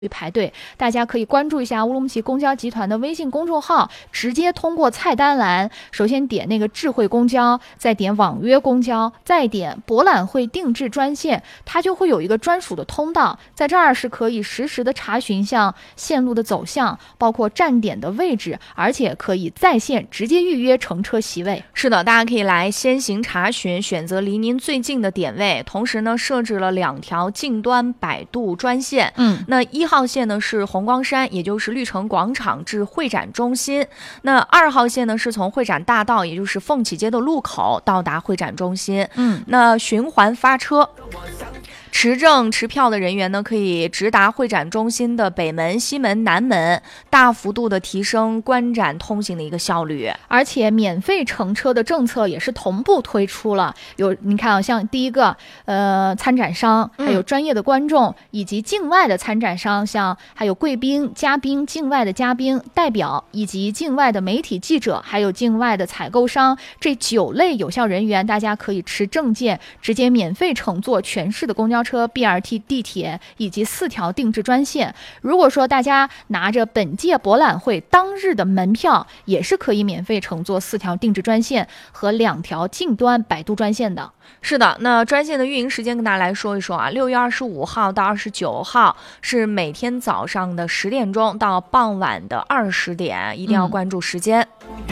排队，大家可以关注一下乌鲁木齐公交集团的微信公众号，直接通过菜单栏，首先点那个智慧公交，再点网约公交，再点博览会定制专线，它就会有一个专属的通道，在这儿是可以实时的查询像线路的走向，包括站点的位置，而且可以在线直接预约乘车席位。 是的，大家可以来先行查询，选择离您最近的点位，同时呢设置了2条近端摆渡专线。那1号线呢是红光山，也就是绿城广场至会展中心。那2号线呢是从会展大道，也就是凤起街的路口到达会展中心。那循环发车。持证持票的人员呢，可以直达会展中心的北门、西门、南门，大幅度的提升观展通行的一个效率。 而且免费乘车的政策也是同步推出了。你看啊，像第一个参展商，还有专业的观众，以及境外的参展商，像还有贵宾、嘉宾、境外的嘉宾代表，以及境外的媒体记者，还有境外的采购商，这9类有效人员，大家可以持证件直接免费乘坐全市的公交车、BRT、地铁以及4条定制专线。如果说大家拿着本届博览会当日的门票，也是可以免费乘坐4条定制专线和2条近端摆渡专线的。 是的，那专线的运营时间跟大家来说一说啊，6月25号到29号是每天早上的10点钟到傍晚的20点，一定要关注时间。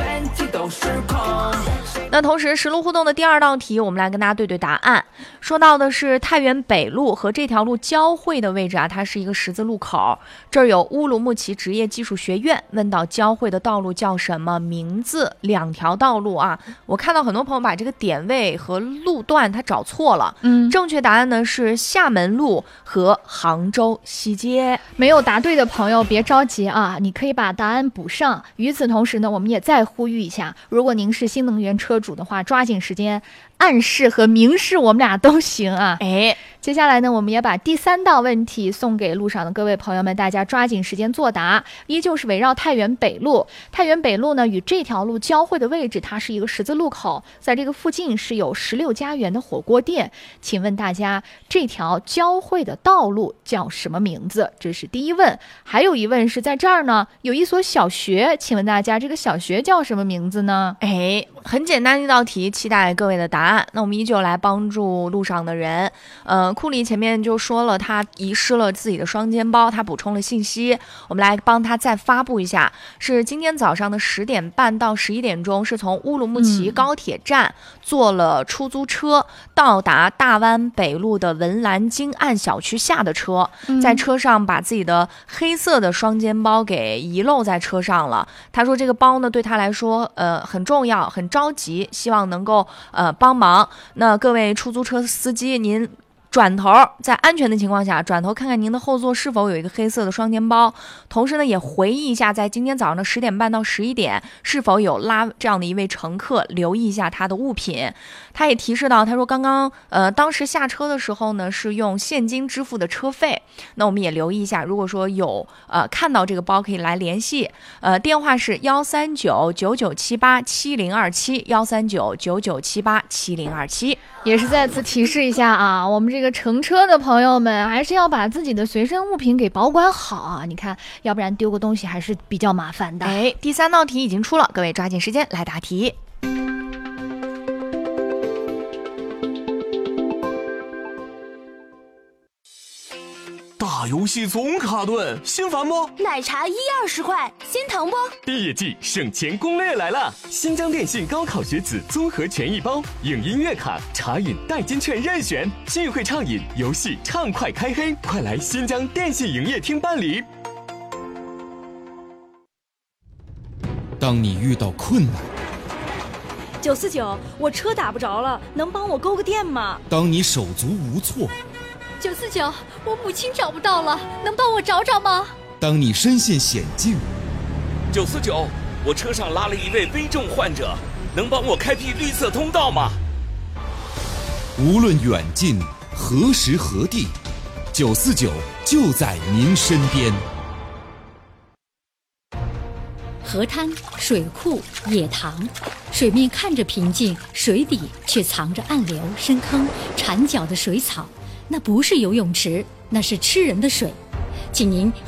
那同时实路互动的第2道题，我们来跟大家对对答案。说到的是太原北路和这条路交汇的位置啊，它是一个十字路口，这儿有乌鲁木齐职业技术学院。问到交汇的道路叫什么名字？2条道路啊，我看到很多朋友把这个点位和路段它找错了。正确答案呢是厦门路和杭州西街。 没有答对的朋友别着急啊，你可以把答案补上。与此同时呢，我们也再呼吁一下，如果您是新能源车主的话，抓紧时间暗示和明示我们俩都行啊。接下来呢，我们也把第3道问题送给路上的各位朋友们，大家抓紧时间作答。依旧是围绕太原北路。太原北路呢与这条路交汇的位置，它是一个十字路口，在这个附近是有16家园的火锅店。请问大家，这条交汇的道路叫什么名字？这是第一问。还有一问是在这儿呢，有一所小学，请问大家这个小学叫什么名字呢？ 很简单的一道题，期待各位的答案。那我们依旧来帮助路上的人。库里前面就说了，他遗失了自己的双肩包，他补充了信息，我们来帮他再发布一下。是今天早上的10点半到11点钟，是从乌鲁木齐高铁站坐了出租车，到达大湾北路的文澜金岸小区下的车，在车上把自己的黑色的双肩包给遗漏在车上了。他说这个包呢对他来说很重要，很着急，希望能够帮忙。那各位出租车司机，您转头在安全的情况下转头看看您的后座是否有一个黑色的双肩包，同时呢也回忆一下在今天早上的10点半到11点是否有拉这样的一位乘客，留意一下他的物品。他也提示到，他说刚刚当时下车的时候呢是用现金支付的车费。那我们也留意一下，如果说有看到这个包可以来联系，电话是13999787027，13999787027。 也是再次提示一下啊，我们这个乘车的朋友们还是要把自己的随身物品给保管好啊，你看要不然丢个东西还是比较麻烦的。 第3道题已经出了，各位抓紧时间来答题。 大游戏总卡顿，心烦不？ 奶茶120块，心疼不？ 毕业季省钱攻略来了！新疆电信高考学子综合权益包，影音乐卡、茶饮代金券任选，聚会畅饮，游戏畅快开黑，快来新疆电信营业厅办理。 当你遇到困难 ，949，我车打不着了，能帮我勾个电吗？ 当你手足无措 ，949，我母亲找不到了，能帮我找找吗？ 当你身陷险境 ，949，我车上拉了一位危重患者，能帮我开辟绿色通道吗？ 无论远近，何时何地，949就在您身边。 河滩、水库、野塘，水面看着平静，水底却藏着暗流、深坑、缠脚的水草。那不是游泳池，那是吃人的水。 请您